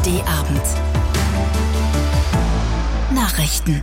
ARD-Abend. Nachrichten.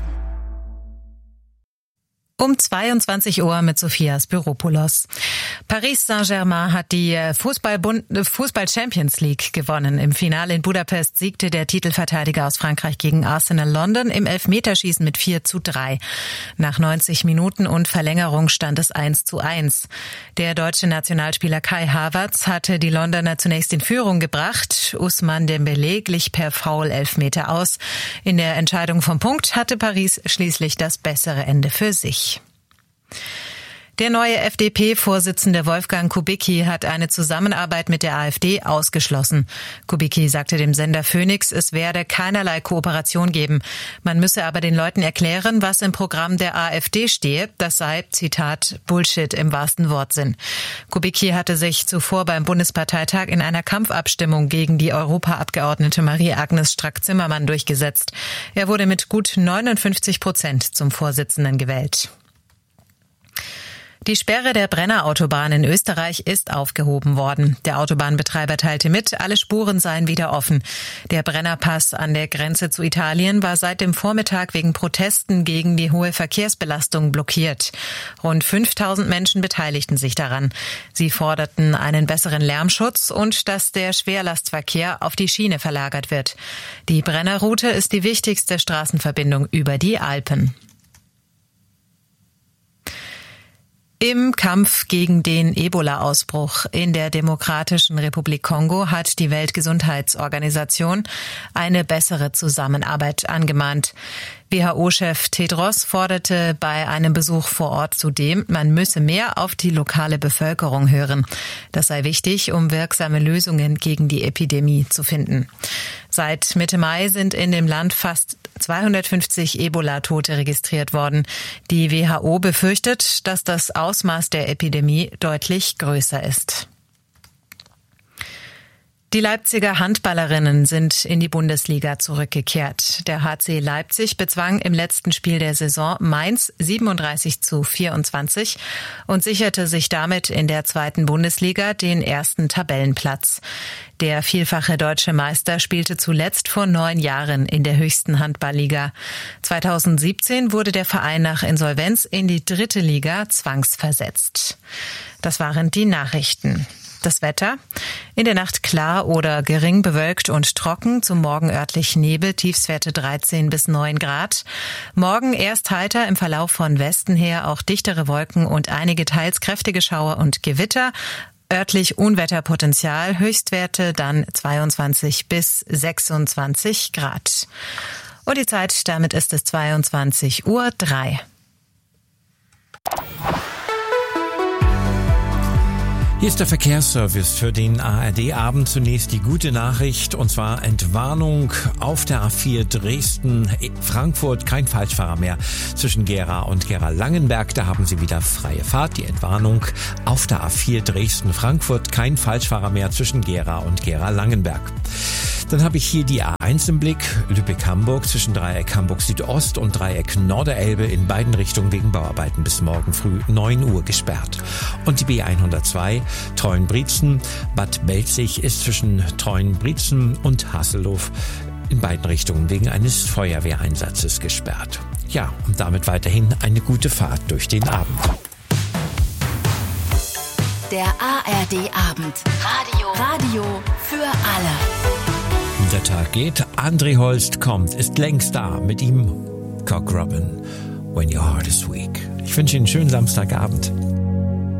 Um 22 Uhr mit Sophia Spiropoulos. Paris Saint-Germain hat die Fußball-Champions League gewonnen. Im Finale in Budapest siegte der Titelverteidiger aus Frankreich gegen Arsenal London im Elfmeterschießen mit 4:3. Nach 90 Minuten und Verlängerung stand es 1:1. Der deutsche Nationalspieler Kai Havertz hatte die Londoner zunächst in Führung gebracht. Ousmane Dembélé glich per Foul Elfmeter aus. In der Entscheidung vom Punkt hatte Paris schließlich das bessere Ende für sich. Der neue FDP-Vorsitzende Wolfgang Kubicki hat eine Zusammenarbeit mit der AfD ausgeschlossen. Kubicki sagte dem Sender Phoenix, es werde keinerlei Kooperation geben. Man müsse aber den Leuten erklären, was im Programm der AfD stehe. Das sei, Zitat, Bullshit im wahrsten Wortsinn. Kubicki hatte sich zuvor beim Bundesparteitag in einer Kampfabstimmung gegen die Europaabgeordnete Marie-Agnes Strack-Zimmermann durchgesetzt. Er wurde mit gut 59% zum Vorsitzenden gewählt. Die Sperre der Brenner-Autobahn in Österreich ist aufgehoben worden. Der Autobahnbetreiber teilte mit, alle Spuren seien wieder offen. Der Brennerpass an der Grenze zu Italien war seit dem Vormittag wegen Protesten gegen die hohe Verkehrsbelastung blockiert. Rund 5000 Menschen beteiligten sich daran. Sie forderten einen besseren Lärmschutz und dass der Schwerlastverkehr auf die Schiene verlagert wird. Die Brennerroute ist die wichtigste Straßenverbindung über die Alpen. Im Kampf gegen den Ebola-Ausbruch in der Demokratischen Republik Kongo hat die Weltgesundheitsorganisation eine bessere Zusammenarbeit angemahnt. WHO-Chef Tedros forderte bei einem Besuch vor Ort zudem, man müsse mehr auf die lokale Bevölkerung hören. Das sei wichtig, um wirksame Lösungen gegen die Epidemie zu finden. Seit Mitte Mai sind in dem Land fast 250 Ebola-Tote registriert worden. Die WHO befürchtet, dass das Ausmaß der Epidemie deutlich größer ist. Die Leipziger Handballerinnen sind in die Bundesliga zurückgekehrt. Der HC Leipzig bezwang im letzten Spiel der Saison Mainz 37:24 und sicherte sich damit in der zweiten Bundesliga den ersten Tabellenplatz. Der vielfache deutsche Meister spielte zuletzt vor 9 Jahren in der höchsten Handballliga. 2017 wurde der Verein nach Insolvenz in die 3. Liga zwangsversetzt. Das waren die Nachrichten. Das Wetter: in der Nacht klar oder gering bewölkt und trocken, zum Morgen örtlich Nebel, Tiefstwerte 13 bis 9 Grad. Morgen erst heiter, im Verlauf von Westen her auch dichtere Wolken und einige teils kräftige Schauer und Gewitter. Örtlich Unwetterpotenzial, Höchstwerte dann 22 bis 26 Grad. Und die Zeit, damit ist es 22:03 Uhr. Hier ist der Verkehrsservice für den ARD-Abend. Zunächst die gute Nachricht, und zwar Entwarnung auf der A4 Dresden-Frankfurt. Kein Falschfahrer mehr zwischen Gera und Gera-Langenberg. Da haben Sie wieder freie Fahrt. Die Entwarnung auf der A4 Dresden-Frankfurt. Kein Falschfahrer mehr zwischen Gera und Gera-Langenberg. Dann habe ich hier die A1 im Blick, Lübeck-Hamburg zwischen Dreieck Hamburg Südost und Dreieck Norderelbe in beiden Richtungen wegen Bauarbeiten bis morgen früh 9 Uhr gesperrt. Und die B102 Treuenbrietzen, Bad Belzig ist zwischen Treuenbrietzen und Hasselhof in beiden Richtungen wegen eines Feuerwehreinsatzes gesperrt. Ja, und damit weiterhin eine gute Fahrt durch den Abend. Der ARD-Abend. Radio für alle. Der Tag geht, André Holst kommt, ist längst da, mit ihm Cock Robin, When Your Heart is Weak. Ich wünsche Ihnen einen schönen Samstagabend.